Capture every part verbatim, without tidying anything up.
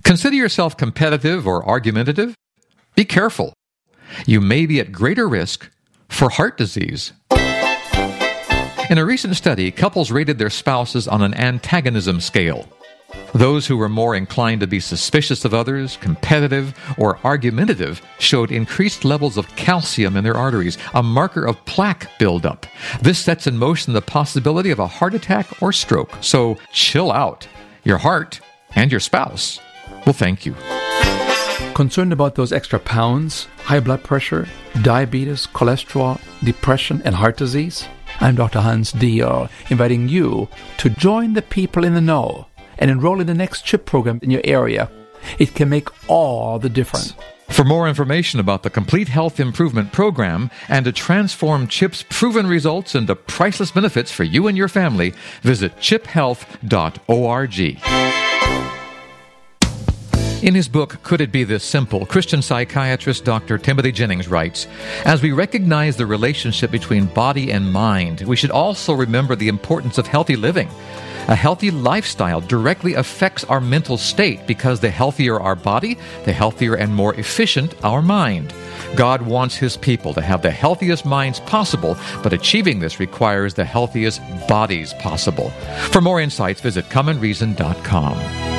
Consider yourself competitive or argumentative? Be careful. You may be at greater risk for heart disease. In a recent study, couples rated their spouses on an antagonism scale. Those who were more inclined to be suspicious of others, competitive, or argumentative showed increased levels of calcium in their arteries, a marker of plaque buildup. This sets in motion the possibility of a heart attack or stroke. So chill out. Your heart and your spouse will thank you. Concerned about those extra pounds, high blood pressure, diabetes, cholesterol, depression, and heart disease? I'm Doctor Hans Diehl, inviting you to join the people in the know and enroll in the next CHIP program in your area. It can make all the difference. For more information about the Complete Health Improvement Program and to transform CHIP's proven results into priceless benefits for you and your family, visit chip health dot org. In his book, Could It Be This Simple?, Christian psychiatrist Doctor Timothy Jennings writes, as we recognize the relationship between body and mind, we should also remember the importance of healthy living. A healthy lifestyle directly affects our mental state because the healthier our body, the healthier and more efficient our mind. God wants His people to have the healthiest minds possible, but achieving this requires the healthiest bodies possible. For more insights, visit come and reason dot com.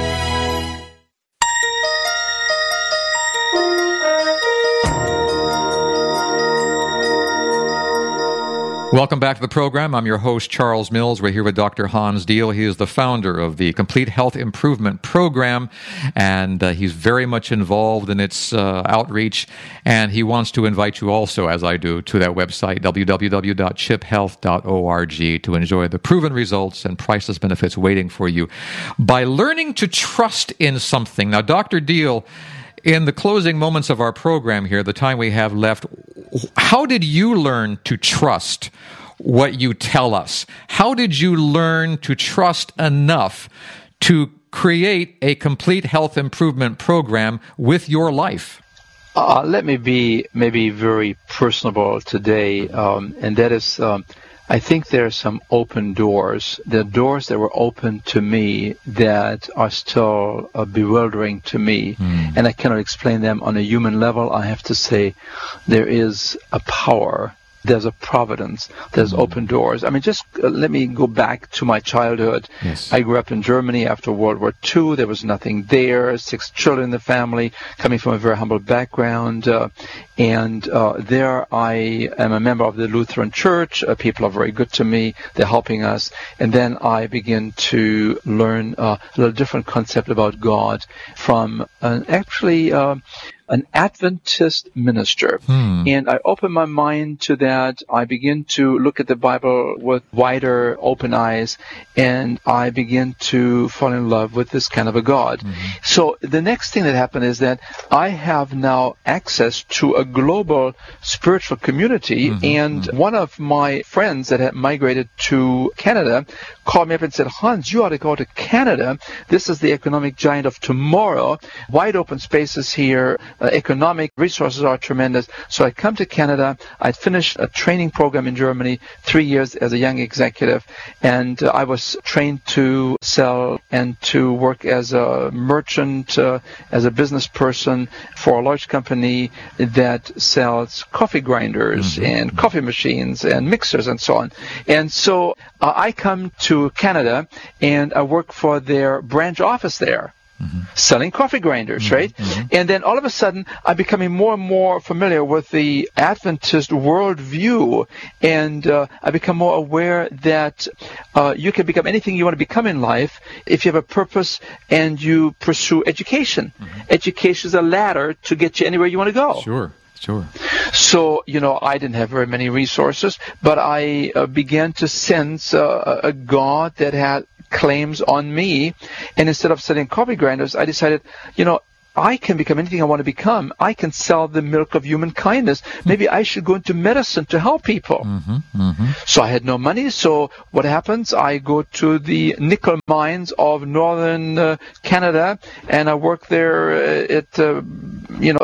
Welcome back to the program. I'm your host, Charles Mills. We're here with Doctor Hans Diehl. He is the founder of the Complete Health Improvement Program, and uh, he's very much involved in its uh, outreach, and he wants to invite you also, as I do, to that website, w w w dot chip health dot org, to enjoy the proven results and priceless benefits waiting for you. By learning to trust in something. Now, Doctor Diehl, in the closing moments of our program here, the time we have left, how did you learn to trust what you tell us? How did you learn to trust enough to create a complete health improvement program with your life? Uh, let me be maybe very personable today, um, and that is, um, I think there are some open doors. There are doors that were open to me that are still uh, bewildering to me, mm. and I cannot explain them on a human level. I have to say there is a power. There's a providence. There's mm. open doors. I mean, just uh, let me go back to my childhood. Yes. I grew up in Germany after World War Two. There was nothing there. Six children in the family, coming from a very humble background. Uh, and uh, there I am a member of the Lutheran Church. Uh, people are very good to me. They're helping us. And then I begin to learn uh, a little different concept about God from an actually... Uh, an Adventist minister. Hmm. And I open my mind to that. I begin to look at the Bible with wider, open eyes, and I begin to fall in love with this kind of a God. Mm-hmm. So the next thing that happened is that I have now access to a global spiritual community, mm-hmm. and mm-hmm. one of my friends that had migrated to Canada called me up and said, Hans, you ought to go to Canada. This is the economic giant of tomorrow. Wide open spaces here. Uh, economic resources are tremendous. So I come to Canada. I'd finished a training program in Germany, three years as a young executive, and uh, I was trained to sell and to work as a merchant, uh, as a business person for a large company that sells coffee grinders mm-hmm. and coffee machines and mixers and so on. And so uh, I come to Canada and I work for their branch office there. Mm-hmm. Selling coffee grinders, mm-hmm. right? Mm-hmm. And then all of a sudden, I'm becoming more and more familiar with the Adventist worldview, and uh, I become more aware that uh, you can become anything you want to become in life if you have a purpose and you pursue education. Mm-hmm. Education is a ladder to get you anywhere you want to go. Sure. Sure. So, you know, I didn't have very many resources, but I uh, began to sense uh, a God that had claims on me. And instead of selling coffee grinders, I decided, you know, I can become anything I want to become. I can sell the milk of human kindness. Maybe I should go into medicine to help people. Mm-hmm, mm-hmm. So I had no money. So what happens? I go to the nickel mines of northern uh, Canada, and I work there uh, at, uh, you know, uh,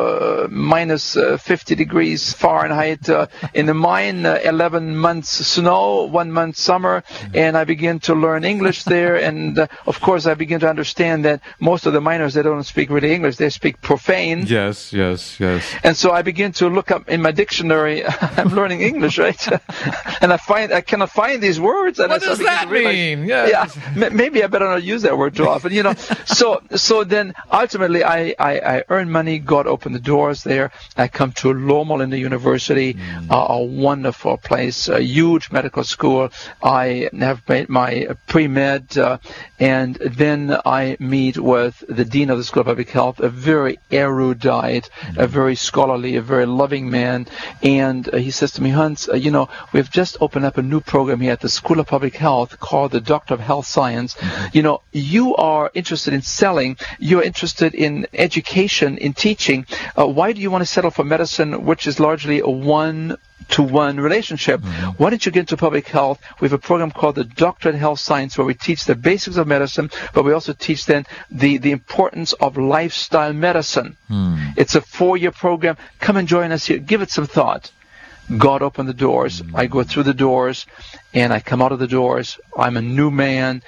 uh, minus uh, fifty degrees Fahrenheit uh, in the mine, uh, eleven months snow, one month summer, and I begin to learn English there. And uh, of course, I begin to understand that most of the miners, they don't speak really English; they speak profane. Yes, yes, yes. And so I begin to look up in my dictionary. I'm learning English, right? And I find I cannot find these words. And What I, so does I begin that to realize, mean? Yes. Yeah, m- maybe I better not use that word too often. You know. So so then ultimately, I, I, I earn money. God opened the doors there. I come to Loma Linda University, mm. uh, a wonderful place, a huge medical school. I have made my pre-med, uh, and then I meet with the dean of the School of Public Health, a very erudite, mm. a very scholarly, a very loving man. And uh, he says to me, Hans, uh, you know, we've just opened up a new program here at the School of Public Health called the Doctor of Health Science. Mm. You know, you are interested in selling. You're interested in education, in teaching. Uh, why do you want to settle for medicine, which is largely a one-to-one relationship? Mm-hmm. Why don't you get into public health? We have a program called the Doctorate of Health Science where we teach the basics of medicine, but we also teach then the, the importance of lifestyle medicine. Mm. It's a four-year program. Come and join us here. Give it some thought. God opened the doors. Mm-hmm. I go through the doors, and I come out of the doors. I'm a new man.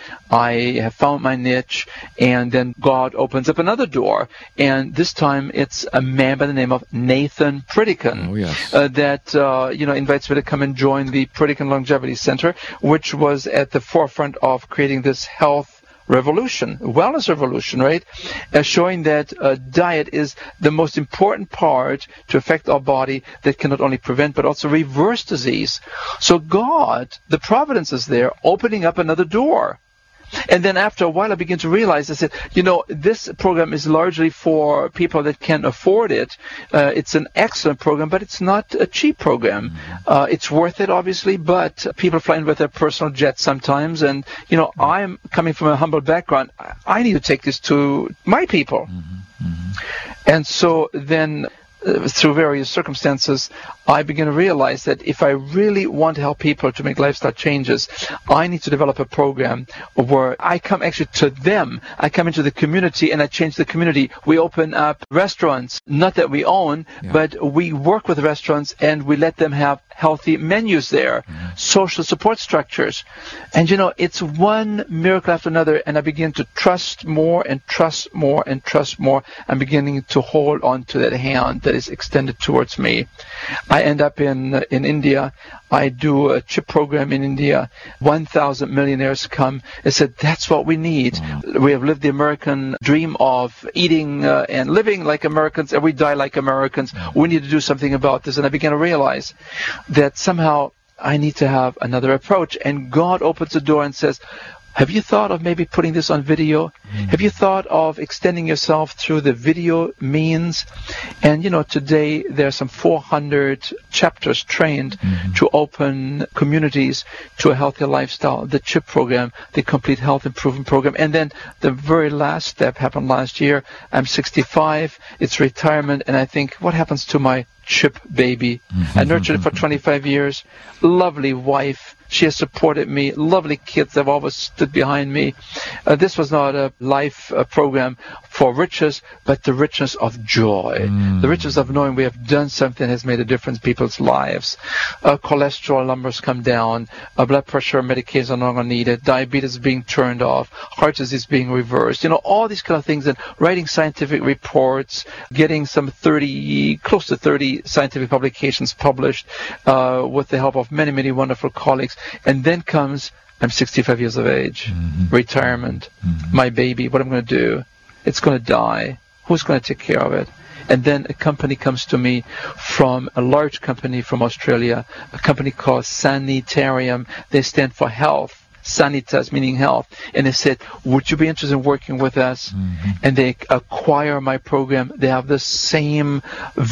I have found my niche, and then God opens up another door, and this time it's a man by the name of Nathan Pritikin. Oh, yes. uh, that uh, you know invites me to come and join the Pritikin Longevity Center, which was at the forefront of creating this health revolution, wellness revolution, right? Uh, showing that uh, diet is the most important part to affect our body that can not only prevent but also reverse disease. So God, the providence is there, opening up another door. And then after a while, I began to realize, I said, you know, this program is largely for people that can afford it. Uh, it's an excellent program, but it's not a cheap program. Uh, it's worth it, obviously, but people fly in with their personal jets sometimes. And, you know, I'm coming from a humble background. I need to take this to my people. Mm-hmm. Mm-hmm. And so then Uh, through various circumstances, I begin to realize that if I really want to help people to make lifestyle changes, I need to develop a program where I come actually to them. I come into the community and I change the community. We open up restaurants, not that we own, yeah. but we work with restaurants and we let them have healthy menus there, mm-hmm. social support structures. And, you know, it's one miracle after another, and I begin to trust more and trust more and trust more. I'm beginning to hold on to that hand that is extended towards me. I end up in uh, in India. I do a CHIP program in India. one thousand millionaires come. I said, that's what we need. Wow. We have lived the American dream of eating uh, and living like Americans, and we die like Americans. We need to do something about this. And I began to realize that somehow I need to have another approach. And God opens the door and says, have you thought of maybe putting this on video? Mm-hmm. Have you thought of extending yourself through the video means? And, you know, today there are some four hundred chapters trained mm-hmm. to open communities to a healthier lifestyle. The CHIP program, the Complete Health Improvement Program. And then the very last step happened last year. I'm sixty-five. It's retirement. And I think, what happens to my CHIP baby? Mm-hmm. I nurtured it for twenty-five years. Lovely wife. She has supported me. Lovely kids have always stood behind me. Uh, this was not a life uh, program for riches, but the richness of joy. Mm. The richness of knowing we have done something that has made a difference in people's lives. Uh, cholesterol numbers come down. Uh, blood pressure medications are no longer needed. Diabetes being turned off. Heart disease being reversed. You know, all these kind of things. And writing scientific reports, getting some thirty, close to thirty scientific publications published uh, with the help of many, many wonderful colleagues. And then comes, I'm sixty-five years of age, mm-hmm. retirement, mm-hmm. my baby, what am I going to do? It's going to die. Who's going to take care of it? And then a company comes to me from a large company from Australia, a company called Sanitarium. They stand for health. Sanitas, meaning health. And they said, would you be interested in working with us? Mm-hmm. And they acquire my program. They have the same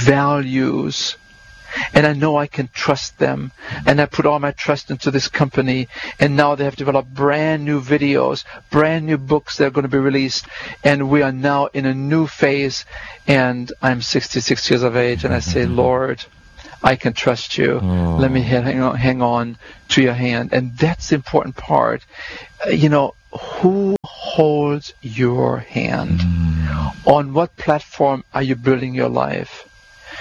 values. And I know I can trust them. And I put all my trust into this company. And now they have developed brand new videos, brand new books that are going to be released. And we are now in a new phase. And I'm sixty-six years of age. And I say, Lord, I can trust you. Oh. Let me hang on, hang on to your hand. And that's the important part. Uh, you know, who holds your hand? Mm. On what platform are you building your life?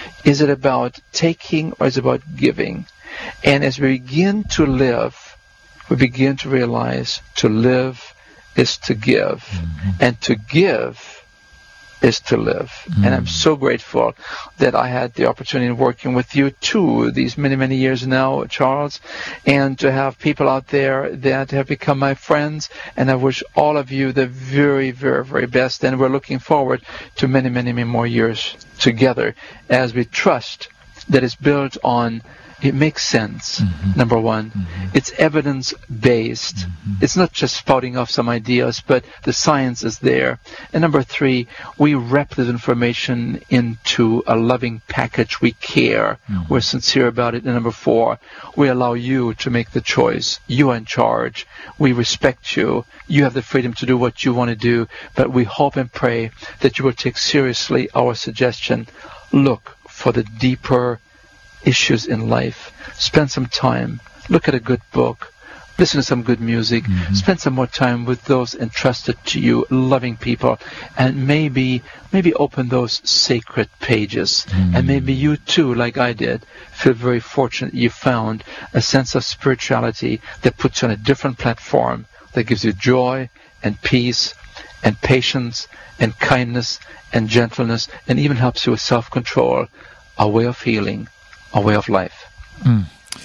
Is it about taking or is it about giving? And as we begin to live, we begin to realize to live is to give, mm-hmm. and to give is to live. Mm-hmm. And I'm so grateful that I had the opportunity of working with you too these many, many years now, Charles, and to have people out there that have become my friends. And I wish all of you the very, very, very best. And we're looking forward to many, many, many more years together as we trust that it's built on it makes sense, mm-hmm. number one. Mm-hmm. It's evidence-based. Mm-hmm. It's not just spouting off some ideas, but the science is there. And number three, we wrap this information into a loving package. We care. Mm-hmm. We're sincere about it. And number four, we allow you to make the choice. You are in charge. We respect you. You have the freedom to do what you want to do, but we hope and pray that you will take seriously our suggestion. Look for the deeper issues in life. Spend some time. Look at a good book. Listen to some good music. Mm-hmm. Spend some more time with those entrusted to you, loving people. And maybe maybe open those sacred pages. Mm-hmm. And maybe you too, like I did, feel very fortunate you found a sense of spirituality that puts you on a different platform, that gives you joy and peace and patience and kindness and gentleness, and even helps you with self-control, a way of healing, a way of life. Mm.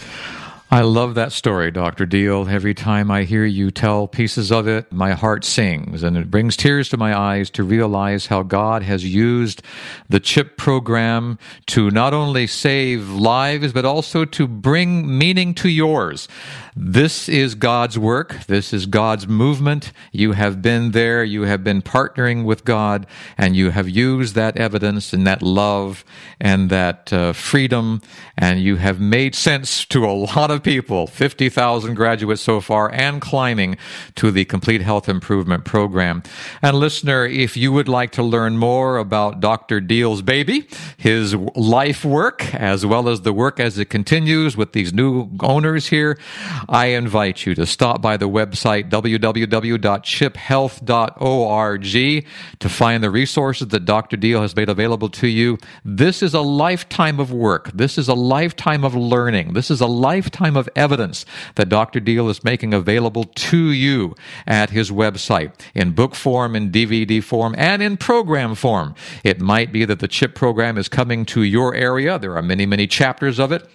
I love that story, Doctor Deal. Every time I hear you tell pieces of it, my heart sings, and it brings tears to my eyes to realize how God has used the CHIP program to not only save lives, but also to bring meaning to yours. This is God's work. This is God's movement. You have been there. You have been partnering with God, and you have used that evidence and that love and that uh, freedom, and you have made sense to a lot of people, fifty thousand graduates so far, and climbing to the Complete Health Improvement Program. And listener, if you would like to learn more about Doctor Deal's baby, his life work, as well as the work as it continues with these new owners here, I invite you to stop by the website w w w dot chip health dot org to find the resources that Doctor Deal has made available to you. This is a lifetime of work. This is a lifetime of learning. This is a lifetime of evidence that Doctor Deal is making available to you at his website in book form, in D V D form, and in program form. It might be that the CHIP program is coming to your area. There are many, many chapters of it.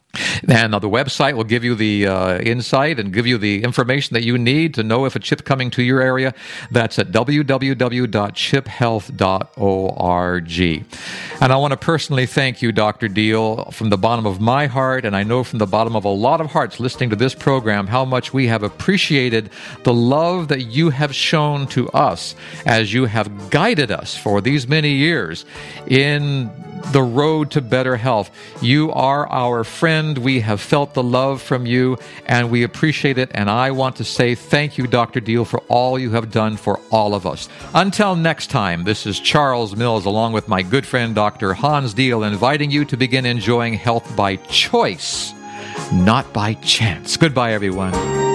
And the website will give you the uh, insight and give you the information that you need to know if a chip coming to your area. That's at w w w dot chip health dot org. And I want to personally thank you, Doctor Deal, from the bottom of my heart, and I know from the bottom of a lot of hearts listening to this program, how much we have appreciated the love that you have shown to us as you have guided us for these many years in the road to better health. You are our friend. We have felt the love from you, and we appreciate it. And I want to say thank you, Doctor Deal, for all you have done for all of us. Until next time, this is Charles Mills, along with my good friend, Doctor Hans Deal, inviting you to begin enjoying health by choice, not by chance. Goodbye, everyone.